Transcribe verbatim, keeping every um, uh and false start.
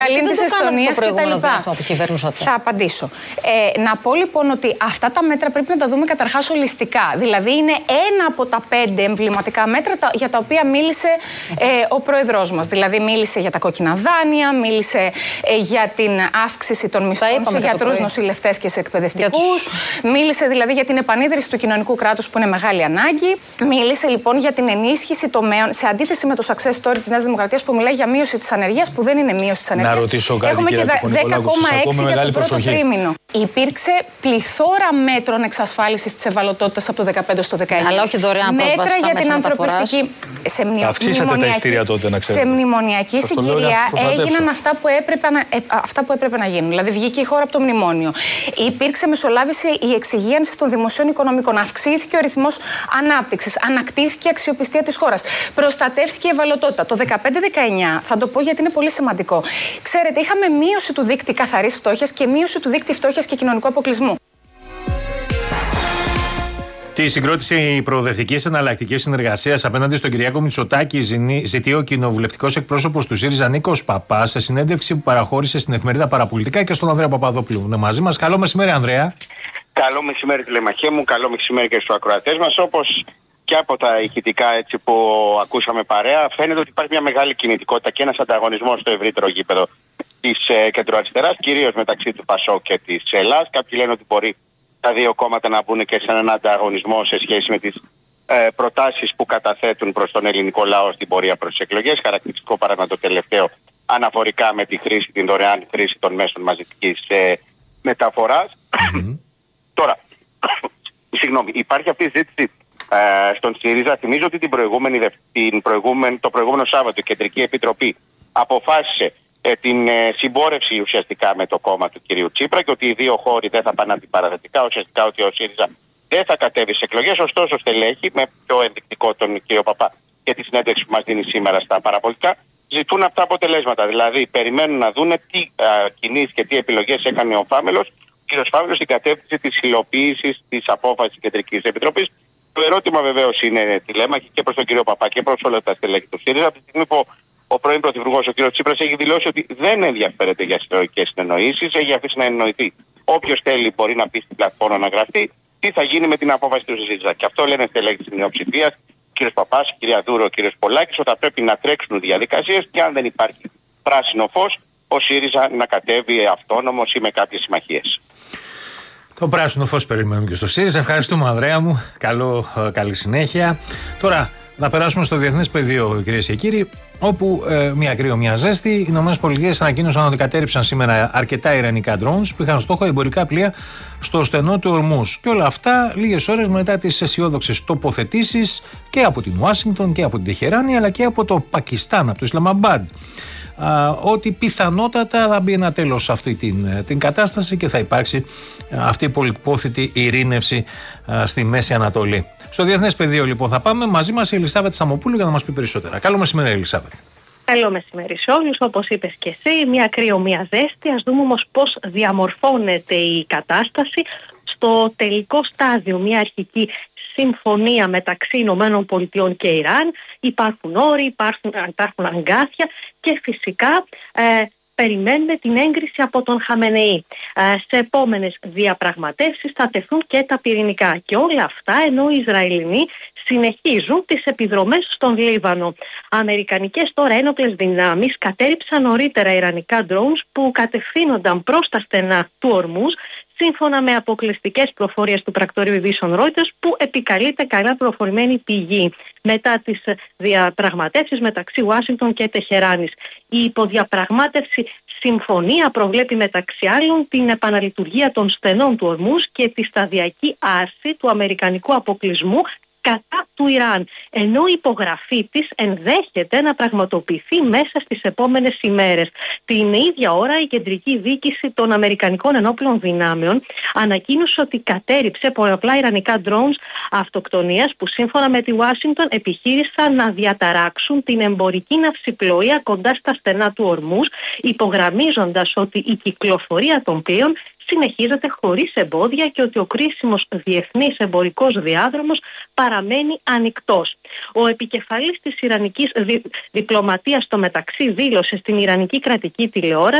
Καλήν της Εστονίας και τα λοιπά. Θα απαντήσω. Ε, να πω λοιπόν ότι αυτά τα μέτρα πρέπει να τα δούμε καταρχάς ολιστικά. Δηλαδή είναι ένα από τα πέντε εμβληματικά μέτρα τα, για τα οποία μίλησε ε, ο πρόεδρός μας. Δηλαδή μίλησε για τα κόκκινα δάνεια, μίλησε ε, για την αύξηση των μισθών σε γιατρούς, νοσηλευτές και σε εκπαιδευτικούς. Τους... Μίλησε δηλαδή για την επανίδρυση του κοινωνικού κράτους που είναι μεγάλη ανάγκη. Μίλησε λοιπόν για την ενίσχυση τομέων σε αντίθεση με το success story της Νέας Δημοκρατίας που μιλάει για μείωση της ανεργίας, που δεν είναι μείωση της ανεργίας. Να ρωτήσω κάτι, έχουμε και δέκα κόμμα έξι για το πρώτο τρίμηνο. Υπήρξε πληθώρα μέτρων εξασφάλισης της ευαλωτότητας από το δεκαπέντε στο δεκαεννιά. Αλλά όχι δωρεάν μέτρα για την ανθρωπιστική. Σε μνη... αυξήσατε τα ειστήρια τότε, να ξέρετε. Σε μνημονιακή συγκυρία έγιναν αυτά που, έπρεπε να... ε, αυτά που έπρεπε να γίνουν. Δηλαδή βγήκε η χώρα από το μνημόνιο. Υπήρξε μεσολάβηση η εξυγίανση των δημοσίων οικονομικών. Αυξήθηκε ο ρυθμός ανάπτυξης. Ανακτήθηκε η αξιοπιστία της χώρας. Προστατεύθηκε η ευαλωτότητα. Το δεκαπέντε δεκαεννιά, θα το πω γιατί είναι πολύ σημαντικό. Ξέρετε, είχαμε μείωση του δείκτη καθαρής φτώχειας και μείωση του δείκτη φτώχειας και κοινωνικού αποκλεισμού. Τη συγκρότηση προοδευτικής εναλλακτικής συνεργασίας απέναντι στον Κυριάκο Μητσοτάκη ζητεί ο κοινοβουλευτικός εκπρόσωπος του ΣΥΡΙΖΑ Νίκος Παπάς σε συνέντευξη που παραχώρησε στην εφημερίδα Παραπολιτικά και στον Ανδρέα Παπαδόπουλου. Είναι μαζί μας. Καλό μεσημέρι, Ανδρέα. Καλό μεσημέρι, τηλεμαχέ μου. Καλό μεσημέρι και στους ακροατές μας. Όπως και από τα ηχητικά έτσι που ακούσαμε παρέα, φαίνεται ότι υπάρχει μια μεγάλη κινητικότητα και ένας ανταγωνισμός στο ευρύτερο γήπεδο της ε, κεντροαριστεράς, κυρίως μεταξύ του ΠΑΣΟΚ και της ΕΛΑΣ. Κάποιοι λένε ότι μπορεί τα δύο κόμματα να μπουν και σε έναν ανταγωνισμό σε σχέση με τις ε, προτάσεις που καταθέτουν προς τον ελληνικό λαό στην πορεία προς τις εκλογές. Χαρακτηριστικό παράδειγμα το τελευταίο αναφορικά με τη χρήση, την δωρεάν χρήση των μέσων μαζικής ε, μεταφοράς. Mm-hmm. Τώρα, συγγνώμη, υπάρχει αυτή η ζήτηση ε, στον ΣΥΡΙΖΑ. Θυμίζω ότι την προηγούμενη, την προηγούμενη, το προηγούμενο Σάββατο η Κεντρική Επιτροπή αποφάσισε ε, την ε, συμπόρευση ουσιαστικά με το κόμμα του κυρίου Τσίπρα και ότι οι δύο χώροι δεν θα πάνε αντιπαραδετικά, ουσιαστικά ότι ο ΣΥΡΙΖΑ δεν θα κατέβει σε εκλογές. Ωστόσο, στελέχη, με πιο ενδεικτικό τον κύριο Παπά και τη συνέντευξη που μας δίνει σήμερα στα παραπολιτικά, ζητούν αυτά αποτελέσματα. Δηλαδή, περιμένουν να δούνε τι κινήσεις και τι επιλογές έκανε ο Φάμελος, ο κύριος Φάμελος, στην κατεύθυνση της υλοποίησης της απόφασης της Κεντρικής Επιτροπής. Το ερώτημα βεβαίως είναι τηλέμαχη και προς τον κύριο Παπά και προς όλα τα στελέχη του ΣΥΡΙΖΑ. Από τη στιγμή που ο πρώην πρωθυπουργός, ο κύριος Τσίπρας, έχει δηλώσει ότι δεν ενδιαφέρεται για ιστορικές συνεννοήσεις, έχει αφήσει να εννοηθεί. Όποιος θέλει μπορεί να πει στην πλατφόρμα να γραφτεί τι θα γίνει με την απόφαση του ΣΥΡΙΖΑ. Και αυτό λένε στελέχη της μειοψηφίας, ο κύριος Παπάς, η κυρία Δούρο, ο κύριος Πολάκης, ότι θα πρέπει να τρέξουν διαδικασίες και αν δεν υπάρχει πράσινο φως, ο ΣΥΡΙΖΑ να κατέβει αυτόνομος ή με κάποιες συμμαχίες. Το πράσινο φως περιμένουμε και στο ΣΥΡΙΖΑ. Ευχαριστούμε, Ανδρέα μου. Καλό, καλή συνέχεια. Τώρα θα περάσουμε στο διεθνές πεδίο, κυρίες και κύριοι, όπου ε, μία κρύο, μία ζέστη. Οι ΗΠΑ ανακοίνωσαν ότι κατέρριψαν σήμερα αρκετά ιρανικά drones που είχαν στόχο εμπορικά πλοία στο στενό του Ορμούζ. Και όλα αυτά λίγες ώρες μετά τις αισιόδοξες τοποθετήσεις και από την Ουάσιγκτον και από την Τεχεράνη, αλλά και από το Πακιστάν, από το Ισλαμαμπάντ. Uh, ότι πιθανότατα θα μπει ένα τέλος σε αυτή την, την κατάσταση και θα υπάρξει uh, αυτή η πολυπόθητη ειρήνευση uh, στη Μέση Ανατολή. Στο διεθνές πεδίο λοιπόν θα πάμε. Μαζί μας η Ελισάβετ Σαμοπούλου για να μας πει περισσότερα. Καλό μεσημέρι, Ελισάβετ. Καλό μεσημέρι σε όλους, όπως είπες και εσύ, μία κρύο, μία ζέστη. Ας δούμε όμως πώς διαμορφώνεται η κατάσταση στο τελικό στάδιο, μία αρχική συμφωνία μεταξύ Ηνωμένων Πολιτειών και Ιράν. Υπάρχουν όροι, υπάρχουν, υπάρχουν αγκάθια και φυσικά ε, περιμένουμε την έγκριση από τον Χαμενεή. Ε, σε επόμενες διαπραγματεύσεις θα τεθούν και τα πυρηνικά. Και όλα αυτά ενώ οι Ισραηλινοί συνεχίζουν τις επιδρομές στον Λίβανο. Αμερικανικές τώρα ένοπλες δυνάμεις κατέριψαν νωρίτερα ιρανικά drones που κατευθύνονταν προς τα στενά του Ορμούζ, σύμφωνα με αποκλειστικές προφορίες του πρακτορείου ειδήσεων Reuters, που επικαλείται καλά προφορημένη πηγή μετά τις διαπραγματεύσεις μεταξύ Ουάσιγκτον και Τεχεράνης. Η υποδιαπραγμάτευση συμφωνία προβλέπει μεταξύ άλλων την επαναλειτουργία των στενών του Ορμούζ και τη σταδιακή άρση του αμερικανικού αποκλεισμού κατά του Ιράν, ενώ η υπογραφή της ενδέχεται να πραγματοποιηθεί μέσα στις επόμενες ημέρες. Την ίδια ώρα η Κεντρική Διοίκηση των Αμερικανικών Ενόπλων Δυνάμεων ανακοίνωσε ότι κατέριψε πολλαπλά ιρανικά drones αυτοκτονίας που σύμφωνα με τη Ουάσιγκτον επιχείρησαν να διαταράξουν την εμπορική ναυσιπλοεία κοντά στα στενά του Ορμούζ, υπογραμμίζοντας ότι η κυκλοφορία των πλοίων συνεχίζεται χωρίς εμπόδια και ότι ο κρίσιμος διεθνής εμπορικός διάδρομος παραμένει ανοιχτός. Ο επικεφαλής της Ιρανικής δι... διπλωματίας στο μεταξύ δήλωσε στην Ιρανική κρατική τηλεόραση